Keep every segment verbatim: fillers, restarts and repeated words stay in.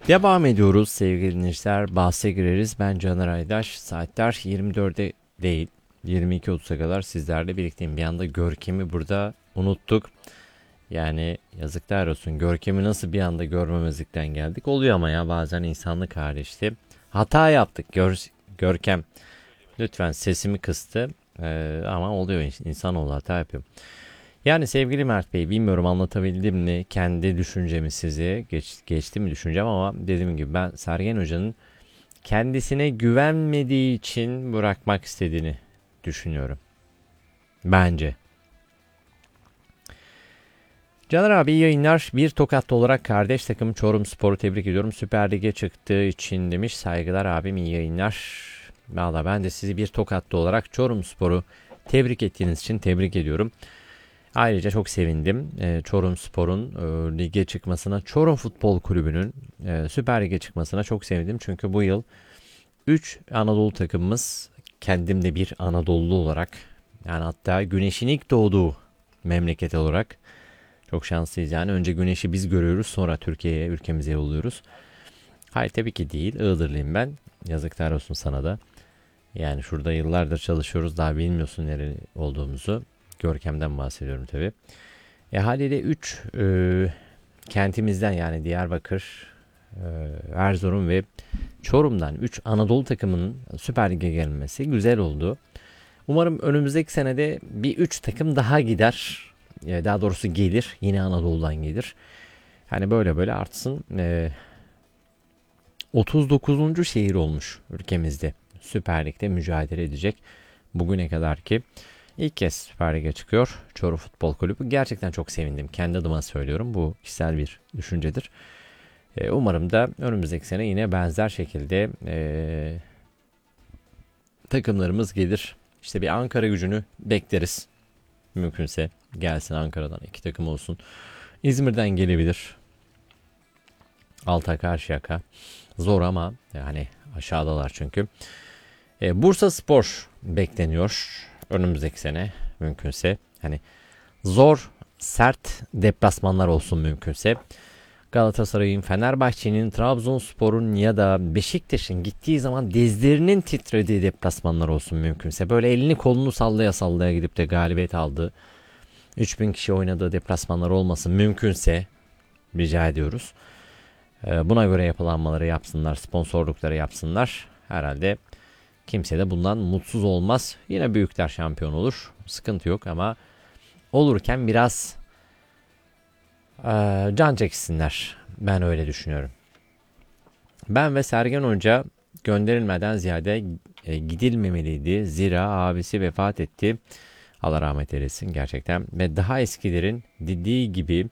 Devam ediyoruz sevgili dinleyiciler. Bahse gireriz. Ben Caner Aydaş. Saatler yirmi dörde değil, yirmi iki otuza kadar sizlerle birlikteyim. Bir anda Görkem'i burada unuttuk. Yani yazıklar olsun. Görkem'i nasıl bir anda görmemezlikten geldik. Oluyor ama ya bazen insanlık hali işte. Hata yaptık. Gör, Görkem lütfen sesimi kıstı. Ee, ama oluyor, insanoğlu hata yapıyor. Yani sevgili Mert Bey, bilmiyorum anlatabildim mi kendi düşüncemi size, geç, geçti mi düşüncem, ama dediğim gibi ben Sergen Hoca'nın kendisine güvenmediği için bırakmak istediğini düşünüyorum. Bence. Caner abi iyi yayınlar. Bir Tokatlı olarak kardeş takım Çorumspor'u tebrik ediyorum. Süper Lig'e çıktığı için demiş. Saygılar abim, iyi yayınlar. Valla ben de sizi bir Tokatlı olarak Çorumspor'u tebrik ettiğiniz için tebrik ediyorum. Ayrıca çok sevindim. E, Çorumspor'un e, lige çıkmasına, Çorum Futbol Kulübü'nün e, Süper Lig'e çıkmasına çok sevindim. Çünkü bu yıl üç Anadolu takımımız, kendim de bir Anadolu olarak, yani hatta güneşin ilk doğduğu memleket olarak çok şanslıyız. Yani önce güneşi biz görüyoruz, sonra Türkiye'ye, ülkemize yolluyoruz. Hayır, tabii ki değil. Iğdırlıyım ben. Yazıklar olsun sana da. Yani şurada yıllardır çalışıyoruz, daha bilmiyorsun nereli olduğumuzu. Görkem'den bahsediyorum tabii. E haliyle üç e, kentimizden, yani Diyarbakır, e, Erzurum ve Çorum'dan üç Anadolu takımının Süper Lig'e gelmesi güzel oldu. Umarım önümüzdeki senede bir üç takım daha gider. E, daha doğrusu gelir. Yine Anadolu'dan gelir. Hani böyle böyle artsın. E, otuz dokuzuncu şehir olmuş ülkemizde Süper Lig'de mücadele edecek. Bugüne kadar ki İlk kez Süper Lig'e çıkıyor Çorum Futbol Kulübü. Gerçekten çok sevindim. Kendi adıma söylüyorum. Bu kişisel bir düşüncedir. E, umarım da önümüzdeki sene yine benzer şekilde e, takımlarımız gelir. İşte bir Ankara Gücü'nü bekleriz. Mümkünse gelsin, Ankara'dan iki takım olsun. İzmir'den gelebilir. Alta Karşıyaka. Zor ama yani aşağıdalar çünkü. E, Bursaspor bekleniyor önümüzdeki sene mümkünse. Hani zor, sert deplasmanlar olsun mümkünse. Galatasaray'ın, Fenerbahçe'nin, Trabzonspor'un ya da Beşiktaş'ın gittiği zaman dizlerinin titrediği deplasmanlar olsun mümkünse. Böyle elini kolunu sallaya sallaya gidip de galibiyet aldığı, üç bin kişi oynadığı deplasmanlar olmasın mümkünse, rica ediyoruz. Buna göre yapılanmaları yapsınlar, sponsorlukları yapsınlar. Herhalde kimse de bundan mutsuz olmaz. Yine büyükler şampiyon olur. Sıkıntı yok ama olurken biraz e, can çeksinler. Ben öyle düşünüyorum. Ben ve Sergen Hoca gönderilmeden ziyade e, gidilmemeliydi. Zira abisi vefat etti. Allah rahmet eylesin gerçekten. Ve daha eskilerin dediği gibi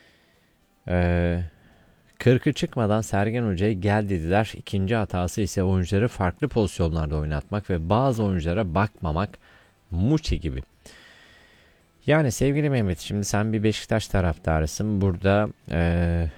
e, kırkı çıkmadan Sergen Hoca'ya gel dediler. İkinci hatası ise oyuncuları farklı pozisyonlarda oynatmak ve bazı oyunculara bakmamak. Muçi gibi. Yani sevgili Mehmet, şimdi sen bir Beşiktaş taraftarısın. Burada ee,